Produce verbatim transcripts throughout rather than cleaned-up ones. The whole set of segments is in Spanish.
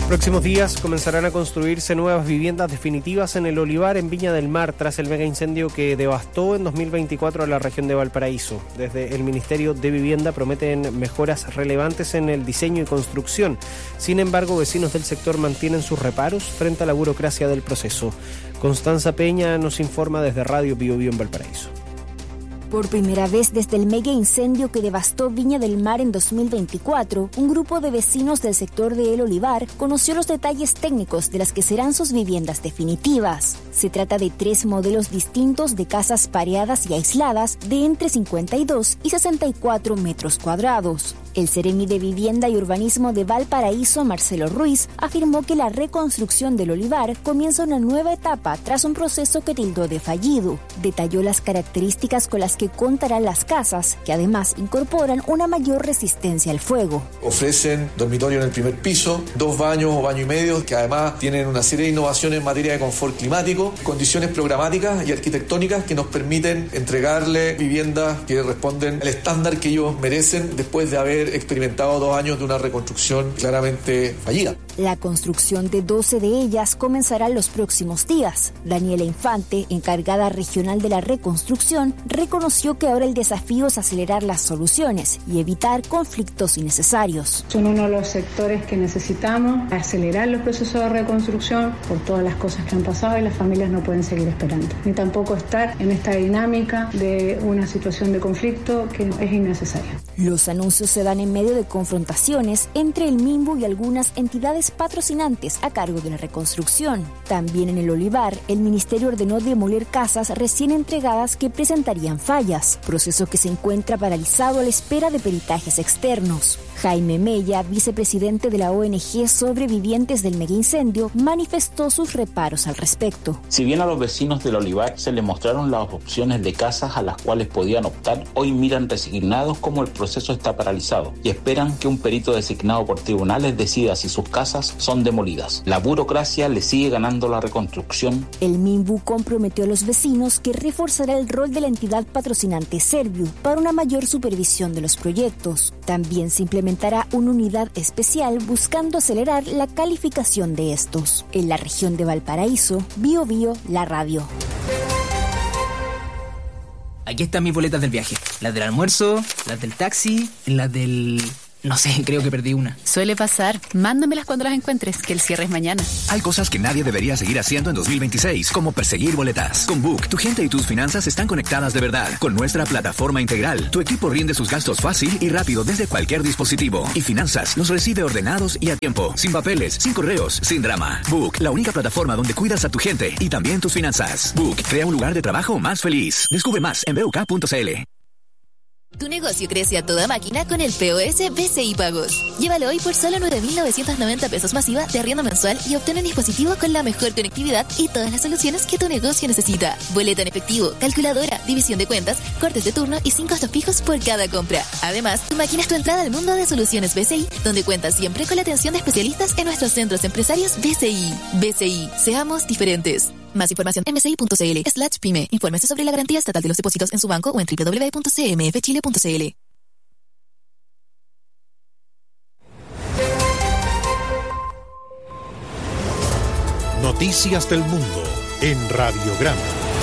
Próximos días comenzarán a construirse nuevas viviendas definitivas en el Olivar, en Viña del Mar, tras el mega incendio que devastó en dos mil veinticuatro a la región de Valparaíso. Desde el Ministerio de Vivienda prometen mejoras relevantes en el diseño y construcción. Sin embargo, vecinos del sector mantienen sus reparos frente a la burocracia del proceso. Constanza Peña nos informa desde Radio Bio Bio en Valparaíso. Por primera vez desde el mega incendio que devastó Viña del Mar en dos mil veinticuatro, un grupo de vecinos del sector de El Olivar conoció los detalles técnicos de las que serán sus viviendas definitivas. Se trata de tres modelos distintos de casas pareadas y aisladas de entre cincuenta y dos y sesenta y cuatro metros cuadrados. El Seremi de Vivienda y Urbanismo de Valparaíso, Marcelo Ruiz, afirmó que la reconstrucción del Olivar comienza una nueva etapa tras un proceso que tildó de fallido. Detalló las características con las que contarán las casas, que además incorporan una mayor resistencia al fuego. Ofrecen dormitorio en el primer piso, dos baños o baño y medio, que además tienen una serie de innovaciones en materia de confort climático, condiciones programáticas y arquitectónicas que nos permiten entregarle viviendas que responden al estándar que ellos merecen después de haber experimentado dos años de una reconstrucción claramente fallida. La construcción de doce de ellas comenzará los próximos días. Daniela Infante, encargada regional de la reconstrucción, reconoció que ahora el desafío es acelerar las soluciones y evitar conflictos innecesarios. Son uno de los sectores que necesitamos acelerar los procesos de reconstrucción por todas las cosas que han pasado y las familias no pueden seguir esperando, ni tampoco estar en esta dinámica de una situación de conflicto que es innecesaria. Los anuncios se dan en medio de confrontaciones entre el MIMBU y algunas entidades patrocinantes a cargo de la reconstrucción. También en el Olivar, el Ministerio ordenó demoler casas recién entregadas que presentarían fallas, proceso que se encuentra paralizado a la espera de peritajes externos. Jaime Mella, vicepresidente de la O N G Sobrevivientes del Megaincendio, manifestó sus reparos al respecto. Si bien a los vecinos del Olivar se les mostraron las opciones de casas a las cuales podían optar, hoy miran resignados como el proceso está paralizado y esperan que un perito designado por tribunales decida si sus casas son demolidas. La burocracia le sigue ganando la reconstrucción. El MIMBU comprometió a los vecinos que reforzará el rol de la entidad patrocinante Serviu para una mayor supervisión de los proyectos. También se implementará una unidad especial buscando acelerar la calificación de estos. En la región de Valparaíso, Bio Bio, la radio. Aquí están mis boletas del viaje. Las del almuerzo, las del taxi, las del... No sé, creo que perdí una. Suele pasar. Mándamelas cuando las encuentres, que el cierre es mañana. Hay cosas que nadie debería seguir haciendo en dos mil veintiséis, como perseguir boletas. Con Book, tu gente y tus finanzas están conectadas de verdad. Con nuestra plataforma integral, tu equipo rinde sus gastos fácil y rápido desde cualquier dispositivo. Y Finanzas los recibe ordenados y a tiempo. Sin papeles, sin correos, sin drama. Book, la única plataforma donde cuidas a tu gente y también tus finanzas. Book, crea un lugar de trabajo más feliz. Descubre más en b u k punto c l. Tu negocio crece a toda máquina con el P O S B C I Pagos. Llévalo hoy por solo nueve mil novecientos noventa pesos masiva de arriendo mensual y obtén un dispositivo con la mejor conectividad y todas las soluciones que tu negocio necesita. Boleta en efectivo, calculadora, división de cuentas, cortes de turno y sin costos fijos por cada compra. Además, tu máquina es tu entrada al mundo de soluciones B C I, donde cuentas siempre con la atención de especialistas en nuestros centros empresarios B C I. B C I, seamos diferentes. Más información en mci.cl slash pyme. Infórmese sobre la garantía estatal de los depósitos en su banco o en doble u doble u doble u punto c m f chile punto c l. Noticias del Mundo en Radiograma.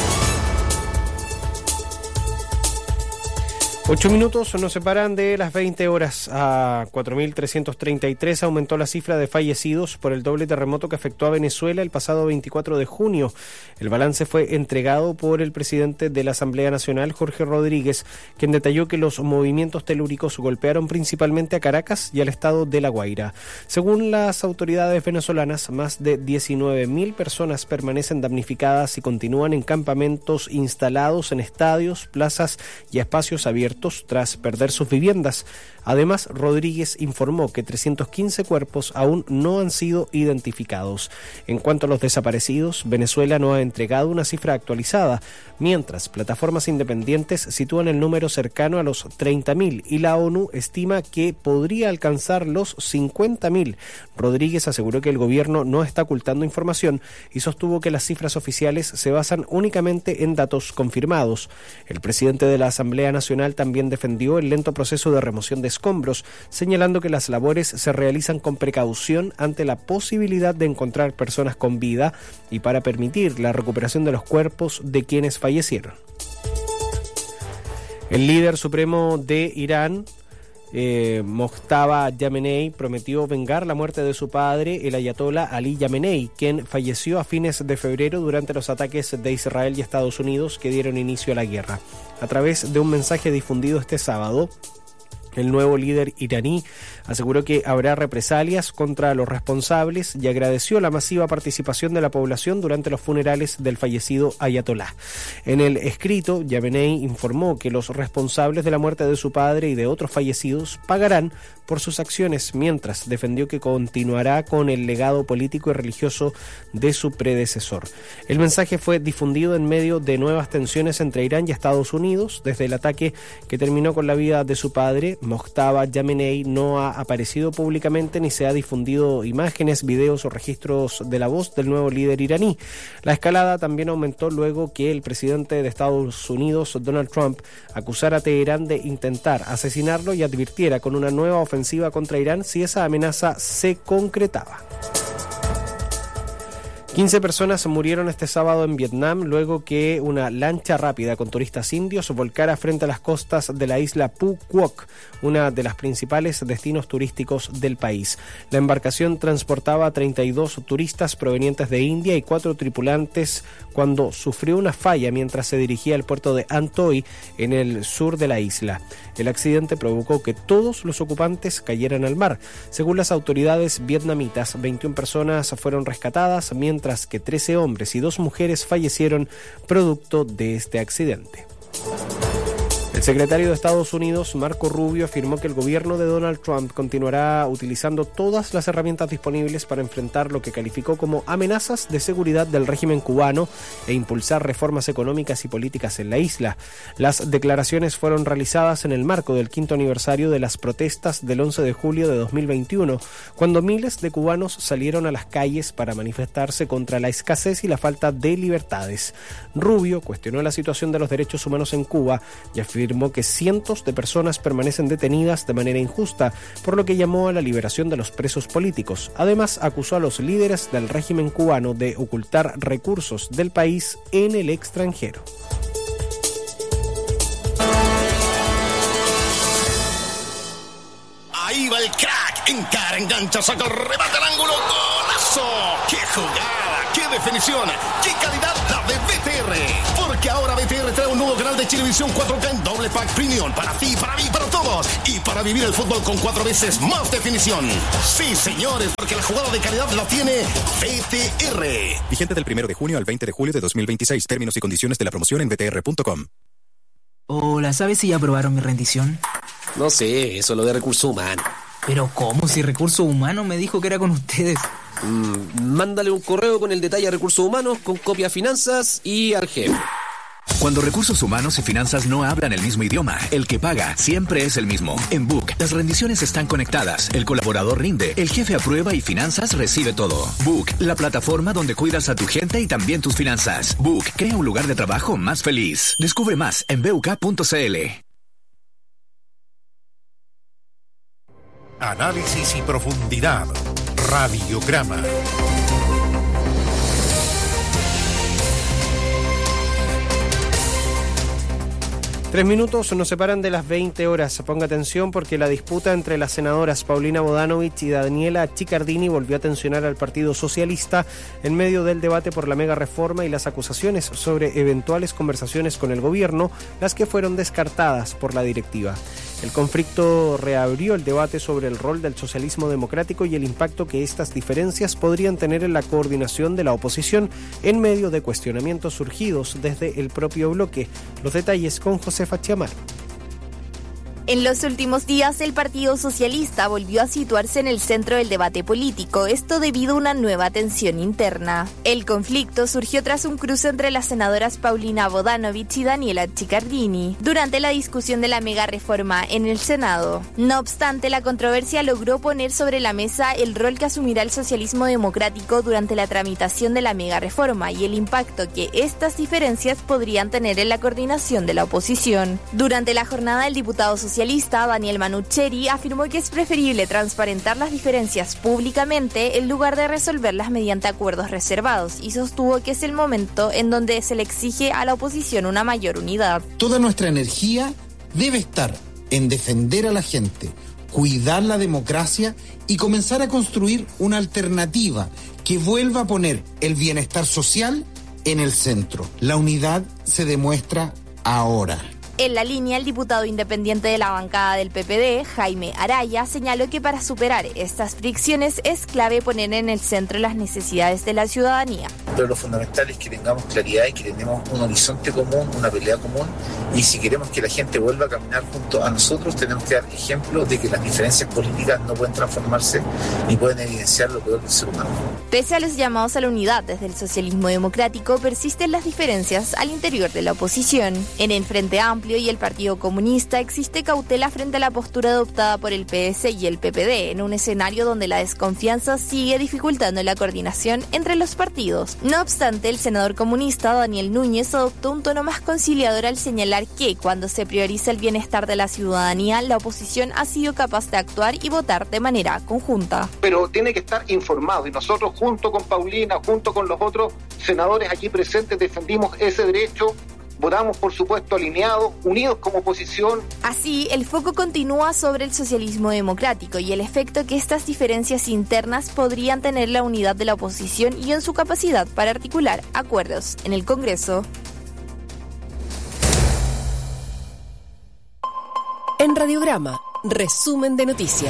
Ocho minutos nos separan de las veinte horas. A cuatro mil trescientos treinta y tres aumentó la cifra de fallecidos por el doble terremoto que afectó a Venezuela el pasado veinticuatro de junio. El balance fue entregado por el presidente de la Asamblea Nacional, Jorge Rodríguez, quien detalló que los movimientos telúricos golpearon principalmente a Caracas y al estado de La Guaira. Según las autoridades venezolanas, más de diecinueve mil personas permanecen damnificadas y continúan en campamentos instalados en estadios, plazas y espacios abiertos tras perder sus viviendas. Además, Rodríguez informó que trescientos quince cuerpos aún no han sido identificados. En cuanto a los desaparecidos, Venezuela no ha entregado una cifra actualizada, mientras plataformas independientes sitúan el número cercano a los treinta mil y la ONU estima que podría alcanzar los cincuenta mil. Rodríguez aseguró que el gobierno no está ocultando información y sostuvo que las cifras oficiales se basan únicamente en datos confirmados. El presidente de la Asamblea Nacional también también defendió el lento proceso de remoción de escombros, señalando que las labores se realizan con precaución ante la posibilidad de encontrar personas con vida y para permitir la recuperación de los cuerpos de quienes fallecieron. El líder supremo de Irán, Eh, Mojtaba Yamenei, prometió vengar la muerte de su padre, el ayatolá Ali Yamenei, quien falleció a fines de febrero durante los ataques de Israel y Estados Unidos que dieron inicio a la guerra. A través de un mensaje difundido este sábado, el nuevo líder iraní aseguró que habrá represalias contra los responsables y agradeció la masiva participación de la población durante los funerales del fallecido ayatolá. En el escrito, Yamenei informó que los responsables de la muerte de su padre y de otros fallecidos pagarán por sus acciones, mientras defendió que continuará con el legado político y religioso de su predecesor. El mensaje fue difundido en medio de nuevas tensiones entre Irán y Estados Unidos. Desde el ataque que terminó con la vida de su padre, Mojtaba Yamenei no ha aparecido públicamente ni se ha difundido imágenes, videos o registros de la voz del nuevo líder iraní. La escalada también aumentó luego que el presidente de Estados Unidos, Donald Trump, acusara a Teherán de intentar asesinarlo y advirtiera con una nueva ofensiva contra Irán si esa amenaza se concretaba. quince personas murieron este sábado en Vietnam luego que una lancha rápida con turistas indios volcara frente a las costas de la isla Phu Quoc, una de las principales destinos turísticos del país. La embarcación transportaba a treinta y dos turistas provenientes de India y cuatro tripulantes cuando sufrió una falla mientras se dirigía al puerto de An Toi en el sur de la isla. El accidente provocó que todos los ocupantes cayeran al mar. Según las autoridades vietnamitas, veintiuna personas fueron rescatadas, mientras que trece hombres y dos mujeres fallecieron producto de este accidente. El secretario de Estados Unidos, Marco Rubio, afirmó que el gobierno de Donald Trump continuará utilizando todas las herramientas disponibles para enfrentar lo que calificó como amenazas de seguridad del régimen cubano e impulsar reformas económicas y políticas en la isla. Las declaraciones fueron realizadas en el marco del quinto aniversario de las protestas del once de julio de dos mil veintiuno, cuando miles de cubanos salieron a las calles para manifestarse contra la escasez y la falta de libertades. Rubio cuestionó la situación de los derechos humanos en Cuba y afirmó que cientos de personas permanecen detenidas de manera injusta, por lo que llamó a la liberación de los presos políticos. Además, acusó a los líderes del régimen cubano de ocultar recursos del país en el extranjero. Ahí va el crack, encara, engancha, saca, remata al ángulo, ¡golazo! ¡Qué jugada! ¡Qué definición! ¡Qué calidad la de B T R! Porque ahora B T R trae un nuevo canal de Chilevisión cuatro K en doble pack premium para ti, para mí, para todos, y para vivir el fútbol con cuatro veces más definición. Sí, señores, porque la jugada de calidad la tiene B T R. Vigente del primero de junio al veinte de julio de dos mil veintiséis. Términos y condiciones de la promoción en b t r punto com. Hola, ¿sabes si ya aprobaron mi rendición? No sé, eso es lo de recursos humanos. ¿Pero cómo? Si Recursos Humanos me dijo que era con ustedes. Mm, mándale un correo con el detalle a Recursos Humanos, con copia a Finanzas y al jefe. Cuando Recursos Humanos y Finanzas no hablan el mismo idioma, el que paga siempre es el mismo. En Book, las rendiciones están conectadas, el colaborador rinde, el jefe aprueba y Finanzas recibe todo. Book, la plataforma donde cuidas a tu gente y también tus finanzas. Book, crea un lugar de trabajo más feliz. Descubre más en b u k punto c l. Análisis y profundidad. Radiograma. Tres minutos nos separan de las veinte horas. Ponga atención porque la disputa entre las senadoras Paulina Bodanovich y Daniela Chiccardini volvió a tensionar al Partido Socialista en medio del debate por la mega reforma y las acusaciones sobre eventuales conversaciones con el gobierno, las que fueron descartadas por la directiva. El conflicto reabrió el debate sobre el rol del socialismo democrático y el impacto que estas diferencias podrían tener en la coordinación de la oposición en medio de cuestionamientos surgidos desde el propio bloque. Los detalles con Josefa Chiamar. En los últimos días, el Partido Socialista volvió a situarse en el centro del debate político, esto debido a una nueva tensión interna. El conflicto surgió tras un cruce entre las senadoras Paulina Bodanovich y Daniela Chiccardini, durante la discusión de la mega reforma en el Senado. No obstante, la controversia logró poner sobre la mesa el rol que asumirá el socialismo democrático durante la tramitación de la mega reforma y el impacto que estas diferencias podrían tener en la coordinación de la oposición. Durante la jornada, el diputado socialista Daniel Manucheri afirmó que es preferible transparentar las diferencias públicamente en lugar de resolverlas mediante acuerdos reservados y sostuvo que es el momento en donde se le exige a la oposición una mayor unidad. Toda nuestra energía debe estar en defender a la gente, cuidar la democracia y comenzar a construir una alternativa que vuelva a poner el bienestar social en el centro. La unidad se demuestra ahora. En la línea, el diputado independiente de la bancada del P P D, Jaime Araya, señaló que para superar estas fricciones es clave poner en el centro las necesidades de la ciudadanía. Pero lo fundamental es que tengamos claridad y que tengamos un horizonte común, una pelea común, y si queremos que la gente vuelva a caminar junto a nosotros, tenemos que dar ejemplo de que las diferencias políticas no pueden transformarse ni pueden evidenciar lo peor del ser humano. Pese a los llamados a la unidad desde el socialismo democrático, persisten las diferencias al interior de la oposición. En el Frente Amplio y el Partido Comunista existe cautela frente a la postura adoptada por el P S y el P P D en un escenario donde la desconfianza sigue dificultando la coordinación entre los partidos. No obstante, el senador comunista Daniel Núñez adoptó un tono más conciliador al señalar que cuando se prioriza el bienestar de la ciudadanía, la oposición ha sido capaz de actuar y votar de manera conjunta. Pero tiene que estar informado y nosotros junto con Paulina, junto con los otros senadores aquí presentes defendimos ese derecho. Votamos, por supuesto, alineados, unidos como oposición. Así, el foco continúa sobre el socialismo democrático y el efecto que estas diferencias internas podrían tener en la unidad de la oposición y en su capacidad para articular acuerdos en el Congreso. En Radiograma, resumen de noticias.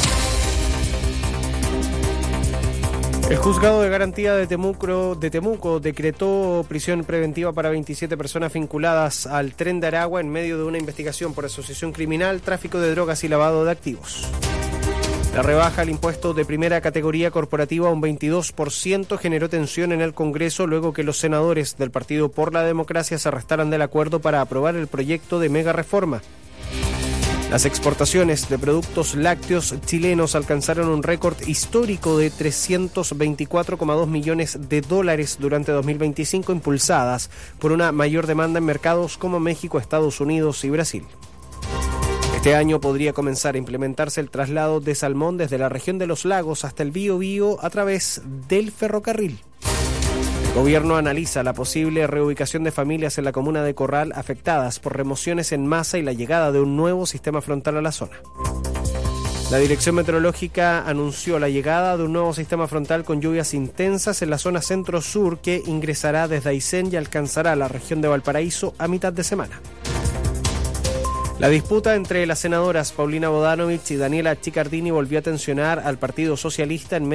El juzgado de garantía de Temuco, de Temuco decretó prisión preventiva para veintisiete personas vinculadas al Tren de Aragua en medio de una investigación por asociación criminal, tráfico de drogas y lavado de activos. La rebaja al impuesto de primera categoría corporativa a un veintidós por ciento generó tensión en el Congreso luego que los senadores del Partido por la Democracia se restaran del acuerdo para aprobar el proyecto de mega reforma. Las exportaciones de productos lácteos chilenos alcanzaron un récord histórico de trescientos veinticuatro coma dos millones de dólares durante dos mil veinticinco, impulsadas por una mayor demanda en mercados como México, Estados Unidos y Brasil. Este año podría comenzar a implementarse el traslado de salmón desde la región de los lagos hasta el Biobío a través del ferrocarril. El gobierno analiza la posible reubicación de familias en la comuna de Corral afectadas por remociones en masa y la llegada de un nuevo sistema frontal a la zona. La Dirección Meteorológica anunció la llegada de un nuevo sistema frontal con lluvias intensas en la zona centro-sur que ingresará desde Aysén y alcanzará la región de Valparaíso a mitad de semana. La disputa entre las senadoras Paulina Bodanovich y Daniela Chiccardini volvió a tensionar al Partido Socialista en